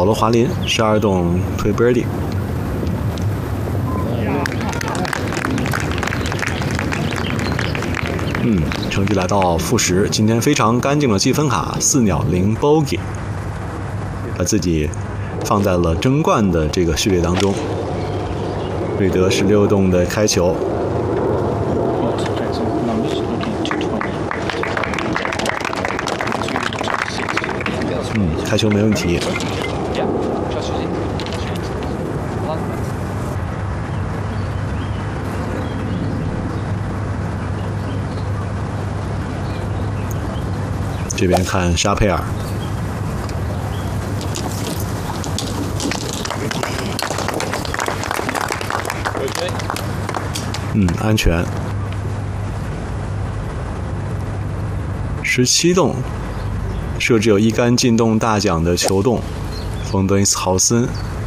罗华林12洞推 birdie。成绩来到负10，今天非常干净的积分卡，4鸟0 bogey， 把自己放在了争冠的这个序列当中。瑞德16洞的开球，开球没问题。这边看沙佩尔，安全。17洞设置有1杆进洞大奖的球洞，冯德因斯豪森。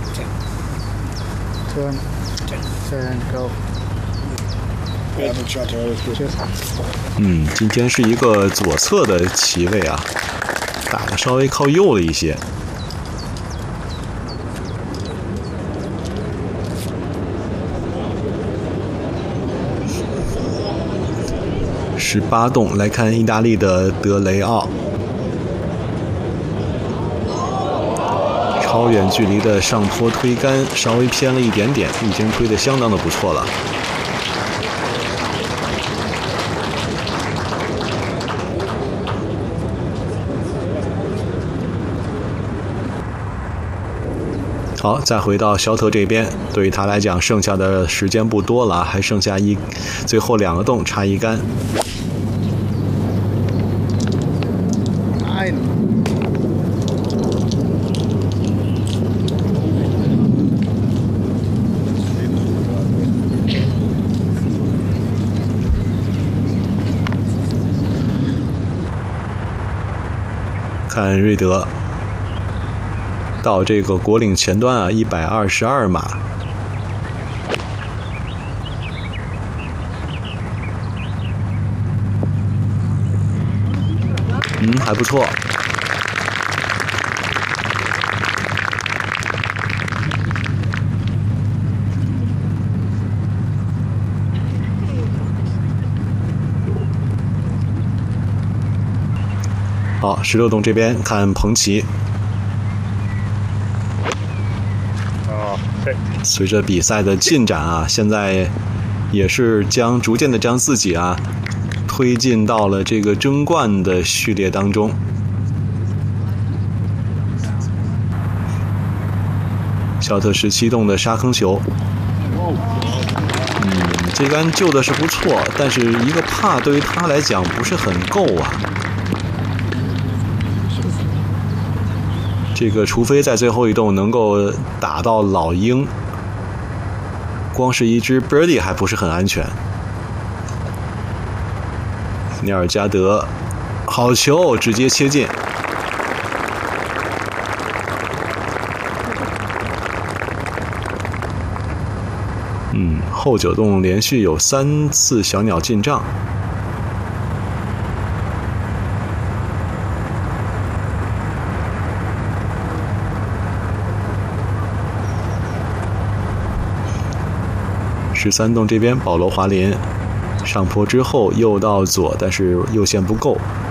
今天是一个左侧的旗位啊，打得稍微靠右了一些。18洞来看意大利的德雷奥，超远距离的上坡推杆稍微偏了一点点，已经推得相当的不错了。好，再回到肖特这边，对于他来讲，剩下的时间不多了，还剩下最后2个洞，差1杆。看瑞德。到这个果岭前端啊，122码。还不错。好，16洞这边看彭奇。随着比赛的进展啊，现在也是逐渐的将自己啊推进到了这个争冠的序列当中。肖特17洞的沙坑球，这杆救的是不错，但是一个帕对于他来讲不是很够啊。这个除非在最后一洞能够打到老鹰，光是一支 birdie 还不是很安全。尼尔加德，好球，直接切进。后9洞连续有3次小鸟进账。13洞这边保罗华林上坡之后右到左，但是右线不够，